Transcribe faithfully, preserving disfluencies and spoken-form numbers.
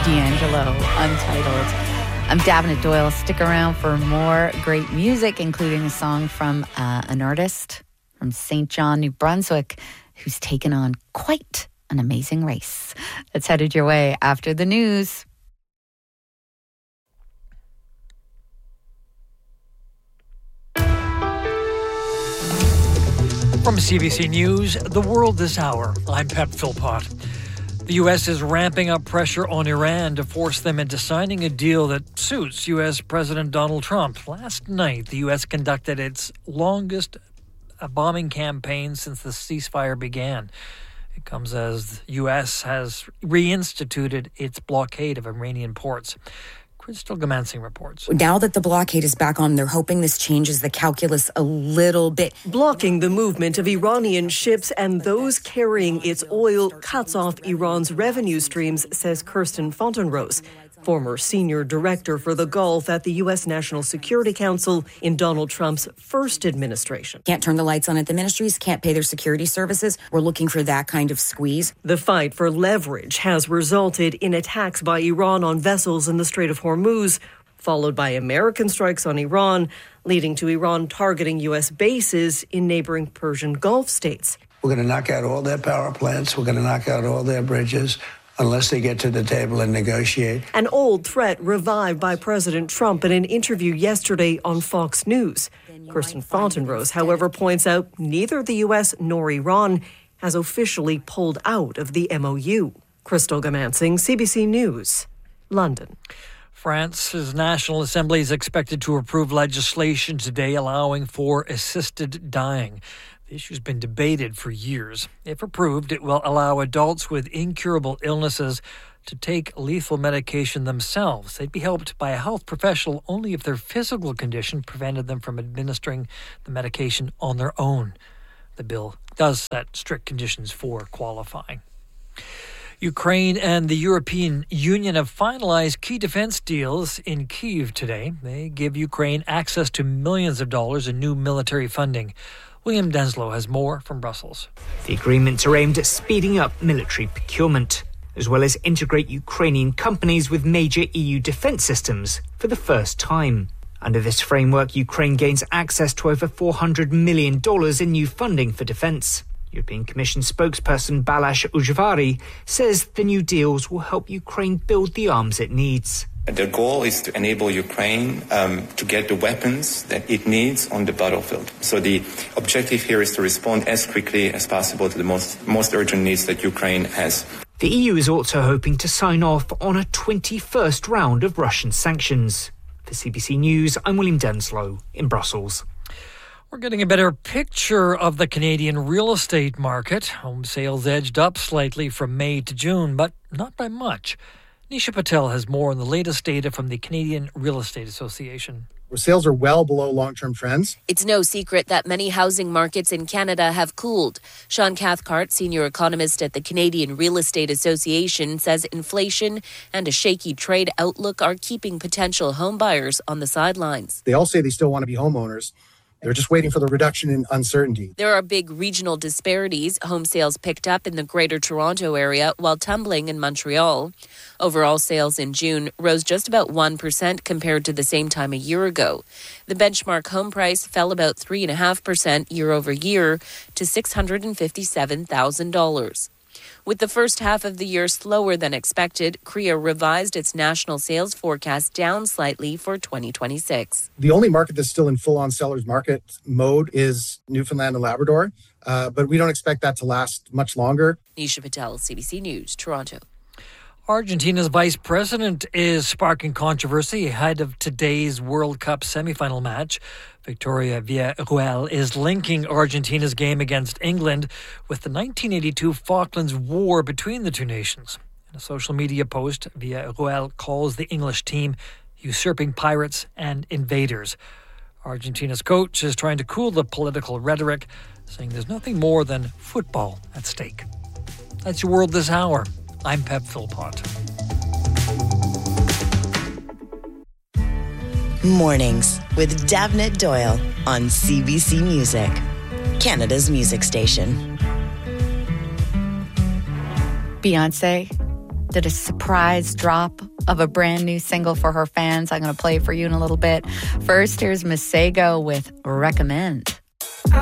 D'Angelo, Untitled. I'm Davina Doyle. Stick around for more great music, including a song from uh, an artist from Saint John, New Brunswick, who's taken on quite an amazing race. That's headed your way after the news. From C B C News, The World This Hour, I'm Pep Philpott. The U S is ramping up pressure on Iran to force them into signing a deal that suits U S President Donald Trump. Last night, the U S conducted its longest bombing campaign since the ceasefire began. It comes as the U S has reinstituted its blockade of Iranian ports. Crystal Gamansing reports. Now that the blockade is back on, they're hoping this changes the calculus a little bit. Blocking the movement of Iranian ships and those carrying its oil cuts off Iran's revenue streams, says Kirsten Fontenrose, former senior director for the Gulf at the U S National Security Council in Donald Trump's first administration. Can't turn the lights on at the ministries, can't pay their security services. We're looking for that kind of squeeze. The fight for leverage has resulted in attacks by Iran on vessels in the Strait of Hormuz, followed by American strikes on Iran, leading to Iran targeting U S bases in neighboring Persian Gulf states. We're going to knock out all their power plants. We're going to knock out all their bridges, unless they get to the table and negotiate. An old threat revived by President Trump in an interview yesterday on Fox News. Kirsten Fontenrose, however, points out neither the U S nor Iran has officially pulled out of the M O U. Crystal Gamansing, C B C News, London. France's National Assembly is expected to approve legislation today allowing for assisted dying. The issue's been debated for years. If approved, it will allow adults with incurable illnesses to take lethal medication themselves. They'd be helped by a health professional only if their physical condition prevented them from administering the medication on their own. The bill does set strict conditions for qualifying. Ukraine and the European Union have finalized key defense deals in Kyiv today. They give Ukraine access to millions of dollars in new military funding. William Denslow has more from Brussels. The agreements are aimed at speeding up military procurement, as well as integrate Ukrainian companies with major E U defence systems for the first time. Under this framework, Ukraine gains access to over four hundred million dollars in new funding for defence. European Commission spokesperson Balázs Ujvari says the new deals will help Ukraine build the arms it needs. The goal is to enable Ukraine um, to get the weapons that it needs on the battlefield. So the objective here is to respond as quickly as possible to the most, most urgent needs that Ukraine has. The E U is also hoping to sign off on a twenty-first round of Russian sanctions. For C B C News, I'm William Denslow in Brussels. We're getting a better picture of the Canadian real estate market. Home sales edged up slightly from May to June, but not by much. Nisha Patel has more on the latest data from the Canadian Real Estate Association. Where sales are well below long-term trends. It's no secret that many housing markets in Canada have cooled. Sean Cathcart, senior economist at the Canadian Real Estate Association, says inflation and a shaky trade outlook are keeping potential home buyers on the sidelines. They all say they still want to be homeowners. They're just waiting for the reduction in uncertainty. There are big regional disparities. Home sales picked up in the Greater Toronto area while tumbling in Montreal. Overall sales in June rose just about one percent compared to the same time a year ago. The benchmark home price fell about three point five percent year over year to six hundred fifty-seven thousand dollars. With the first half of the year slower than expected, C R E A revised its national sales forecast down slightly for twenty twenty-six. The only market that's still in full-on seller's market mode is Newfoundland and Labrador, uh, but we don't expect that to last much longer. Nisha Patel, C B C News, Toronto. Argentina's vice president is sparking controversy ahead of today's World Cup semifinal match. Victoria Villarreal is linking Argentina's game against England with the nineteen eighty-two Falklands War between the two nations. In a social media post, Villarreal calls the English team usurping pirates and invaders. Argentina's coach is trying to cool the political rhetoric, saying there's nothing more than football at stake. That's your World This Hour. I'm Pep Philpott. Mornings with Davina Doyle on C B C Music, Canada's music station. Beyonce did a surprise drop of a brand new single for her fans. I'm going to play it for you in a little bit. First, here's Masego with Recommend.